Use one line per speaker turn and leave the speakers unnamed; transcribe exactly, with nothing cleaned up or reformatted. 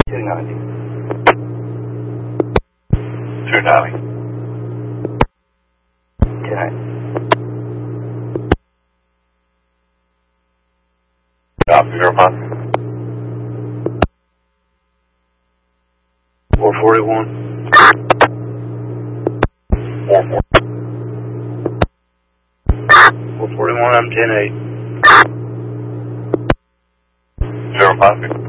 two ninety.
two ninety.
Okay.
Copy, verify.
four forty-one.
four four.
four forty-one, I'm ten eight.
Verify.